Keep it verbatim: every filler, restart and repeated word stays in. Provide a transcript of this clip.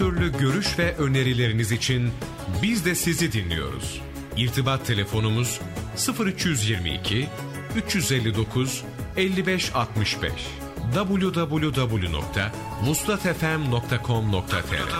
türlü görüş ve önerileriniz için biz de sizi dinliyoruz. İrtibat telefonumuz sıfır üç yirmi iki üç elli dokuz elli beş altmış beş double-u double-u double-u nokta vuslatfm nokta com nokta tr